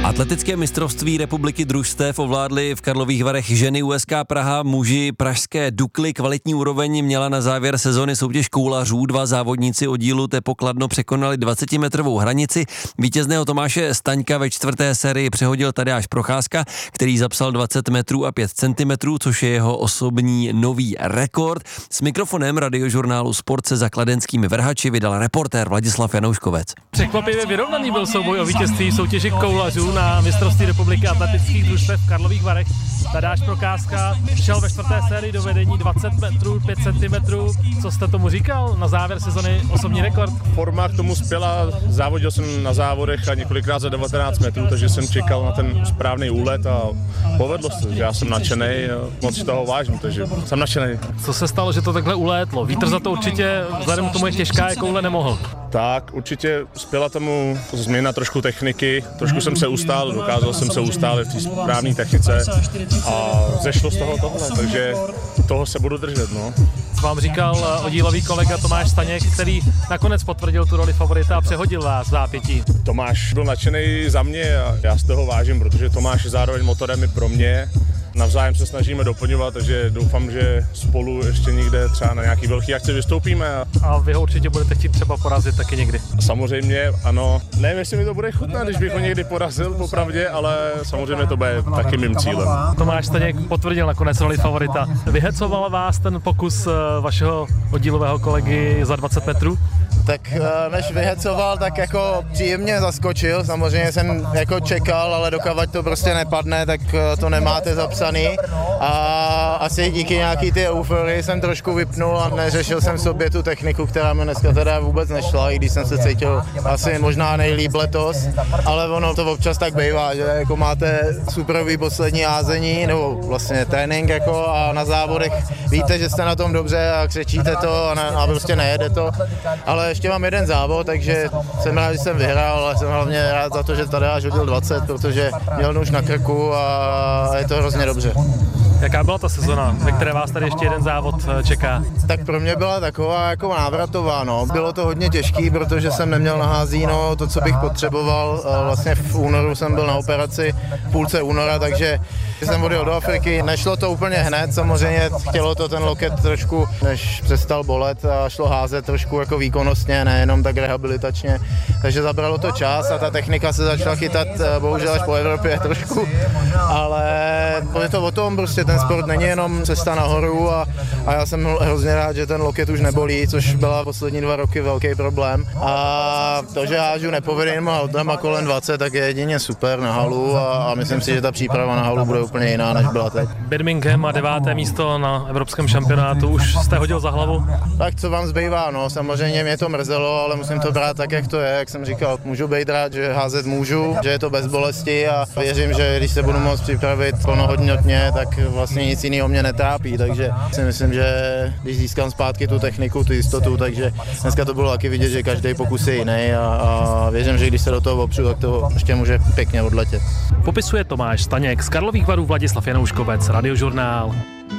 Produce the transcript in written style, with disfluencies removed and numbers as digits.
Atletické mistrovství republiky družstev ovládly v Karlových Varech ženy USK Praha, muži pražské Dukly. Kvalitní úroveň měla na závěr sezony soutěž koulařů. Dva závodníci oddílu Tepo Kladno překonali 20-metrovou hranici. Vítězného Tomáše Staňka ve čtvrté sérii přehodil Tadeáš Procházka, který zapsal 20 metrů a 5 centimetrů, což je jeho osobní nový rekord. S mikrofonem Radiožurnálu Sport se za kladenskými vrhači vydal reportér Vladislav Janouškovec. Překvapivě vyrovnaný byl souboj o vítězství soutěži koulařů na mistrovství republiky atletických družstev v Karlových Varech. Tadeáš Procházka šel ve čtvrté sérii do vedení 20 metrů, 5 centimetrů. Co jste tomu říkal? Na závěr sezony osobní rekord? Forma k tomu spěla, závodil jsem na závodech a několikrát za 19 metrů, takže jsem čekal na ten správný úlet a povedlo se. Já jsem nadšený, moc toho vážím, takže jsem nadšený. Co se stalo, že to takhle ulétlo? Vítr za to určitě, vzhledem k tomu, jak těžká je koule, nemohl. Tak, určitě spěla tomu změna trošku techniky, trošku jsem se ustál, dokázal jsem se ustálit v té správné technice a zešlo z toho tohle, takže toho se budu držet, no. Vám říkal oddílový kolega Tomáš Staněk, který nakonec potvrdil tu roli favorita a přehodil vás v zápětí. Tomáš byl nadšený za mě a já z toho vážím, protože Tomáš je zároveň motorem i pro mě. Navzájem se snažíme doplňovat, takže doufám, že spolu ještě někde třeba na nějaký velký akci vystoupíme. A vy ho určitě budete chtít třeba porazit taky někdy. Samozřejmě, ano. Nevím, jestli mi to bude chutnat, když bych ho někdy porazil, popravdě, ale samozřejmě to bude taky mým cílem. Tomáš Staněk potvrdil nakonec roli favorita. Vyhecoval vás ten pokus vašeho oddílového kolegy za 20 metrů? Tak než vyhecoval, tak jako příjemně zaskočil. Samozřejmě jsem jako čekal, ale dokavať to prostě nepadne, tak to nemáte zapsaný. A asi díky nějaký ty euforii jsem trošku vypnul a neřešil jsem sobě tu techniku, která mi dneska teda vůbec nešla, i když jsem se cítil asi možná nejlíp letos. Ale ono to občas tak bývá, že jako máte superový poslední jázení, nebo vlastně trénink jako a na závodech víte, že jste na tom dobře a křečíte to a prostě nejede to. Ale ještě mám jeden závod, takže jsem rád, že jsem vyhrál, ale jsem hlavně rád za to, že Tadeáš hodil 20, protože měl nůž na krku a je to hrozně dobře. Jaká byla ta sezona, ve které vás tady ještě jeden závod čeká? Tak pro mě byla taková jako návratová, no. Bylo to hodně těžký, protože jsem neměl na házíno to, co bych potřeboval. Vlastně v únoru jsem byl na operaci v půlce února, takže jsem odjel do Afriky. Nešlo to úplně hned, samozřejmě chtělo to ten loket trošku, než přestal bolet a šlo házet trošku jako výkonnostně, nejenom tak rehabilitačně. Takže zabralo to čas a ta technika se začala chytat bohužel až po Evropě trošku, ale je to o tom, prostě ten sport není jenom cesta nahoru a já jsem hrozně rád, že ten loket už nebolí, což byla poslední 2 roky velký problém. A to, že hážu nepovedenýma autama kolem 20, tak je jedině super na halu a myslím si, že ta příprava na halu bude úplně jiná, než byla teď. Birmingham a 9. místo na evropském šampionátu, už jste hodil za hlavu? Tak co vám zbývá, no, samozřejmě mě to mrzelo, ale musím to brát tak, jak to je, jak jsem říkal, můžu být rád, že házet můžu, že je to bez bolesti a věřím, že když se budu moct připravit plnohodnotně, tak vlastně nic jiného mě netrápí, takže si myslím, že když získám zpátky tu techniku, tu jistotu, takže dneska to bylo taky vidět, že každý pokus je jiný a věřím, že když se do toho opřu, tak to ještě může pěkně odletět. Popisuje Tomáš Staněk, z Karlových Varů Vladislav Janouškovec, Radiožurnál.